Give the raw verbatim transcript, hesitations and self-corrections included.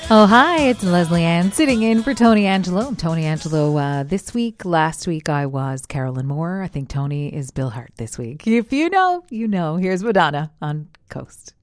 Oh, hi, it's Leslie Ann sitting in for Tony Angelo. Tony Angelo uh, this week. Last week I was Carolyn Moore. I think Tony is Bill Hart this week. If you know, you know. Here's Madonna on Coast.